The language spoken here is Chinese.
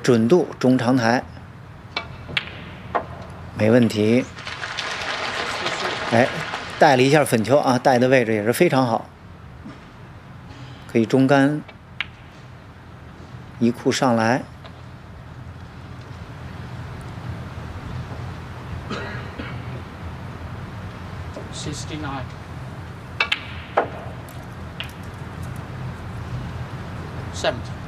准度中长台，没问题。哎，带了一下粉球啊，带的位置也是非常好，可以中杆一库上来。 69 70